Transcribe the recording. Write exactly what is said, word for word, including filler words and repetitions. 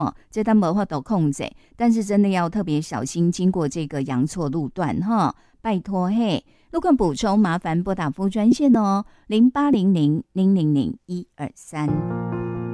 哦，这单没法度控制，但是真的要特别小心经过这个阳错路段哈，拜托嘿。路况补充，麻烦拨打服务专线哦，零八零零零零零一二三。